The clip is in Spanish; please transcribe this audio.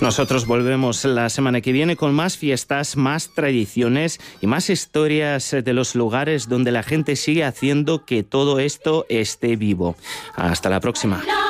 Nosotros volvemos la semana que viene con más fiestas, más tradiciones y más historias de los lugares donde la gente sigue haciendo que todo esto esté vivo. Hasta la próxima.